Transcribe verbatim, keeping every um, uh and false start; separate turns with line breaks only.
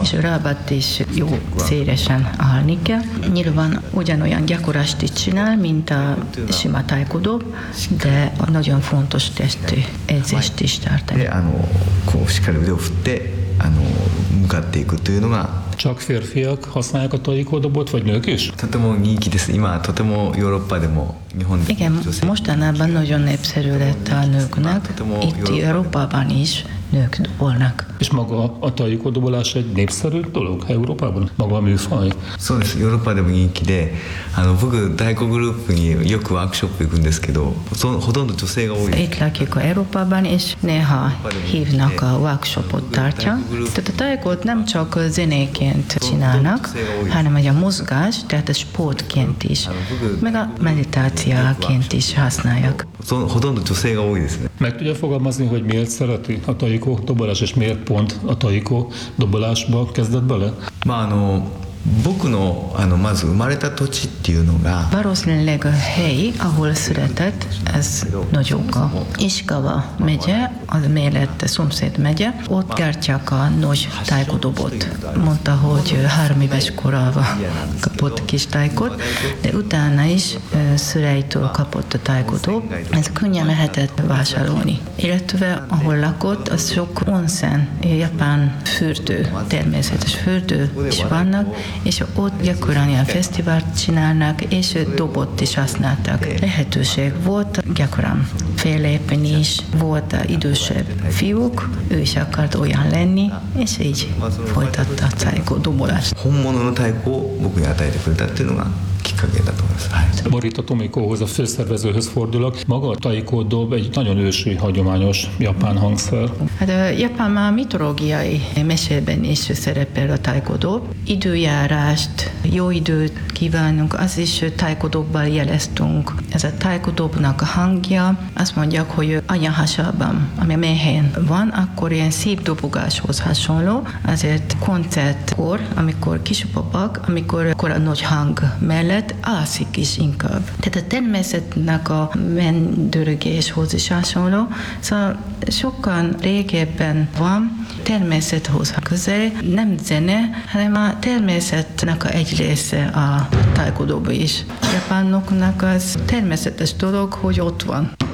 és a rábat is jó szélesen állni kell. Nyilván ugyanolyan gyakorlást is csinál, mint a sima taekwondo, de nagyon fontos testi edzést is tartani.
で、あのこうしっかり腕を振ってあの向かっていくというのが
Csak férfiak használják a taekwondo-t, vagy nők is?
とても人気です。今とてもヨーロッパでも日本でも
Igen,
女性
mostanában nagyon népszerű lett a nőknek, itt Európában is nők dobolnak.
És maga a taekwondo-bolás egy népszerű dolog Európában? Maga a műfaj?
そうです。ヨーロッパでも人気で、あの僕太鼓グループによくワークショップ行くんですけど、そのほとんど女性が多いです。
Itt lakik Európában, és néha hívnak a workshopot tartja. Tehát a taekwondo nem csak zenéként csinálnak, hanem hogy a mozgás, tehát a sportként is, meg a meditációként is használják.
そのほとんど女性が多いですね。
Meg tudja fogalmazni, hogy miért szereti a taiko dobolás, és miért pont a taiko dobolásba kezdett bele?
まああの僕のあのまず生まれた土地っていうのが
Valószínűleg a hely, ahol született, ez Nagyóka. Iskava megye, az mellett szomszéd megye, ott gyártják a nagy tájkodobot. Mondta, hogy három éves korában kapott kis tájkot, de utána is szüleitől kapott a tájkodob. Ez könnyen lehetett vásárolni. Illetve ahol lakott, az sok onsen, japán fürdő, természetes fürdő is vannak, és ott gyakran ilyen fesztivált csinálnak, és dobot is használtak. Lehetőség volt, gyakran fellépni is, volt idősebb fiúk, ő is akart olyan lenni, és így folytatta a taiko dobolást.
本物の太鼓を僕に与えてくれたっていうのがきっかけだと思います。はい。
Morita Tomikóhoz, a főszervezőhöz fordulok. Maga a taiko-dob egy nagyon ősi, hagyományos japán hangszer.
Hát a japán mitológiai mesében is szerepel a taiko-dob. Időjárást, jó időt kívánunk, az is taiko-dobbal jeleztünk. Ez a taiko-dobnak a hangja, azt mondják, hogy anyahasában, ami a méhén van, akkor ilyen szép dobogáshoz hasonló. Azért koncertkor, amikor kispapak, amikor akkor a nagy hang mellett alszik is inkább. Tehát a természetnek a mendörgéshoz is hasonló, szóval sokkal régebben van, természethoz közel, nem zene, hanem a természetnek a egy része a taiko-dob is. Japánoknak az természetes dolog, hogy ott van.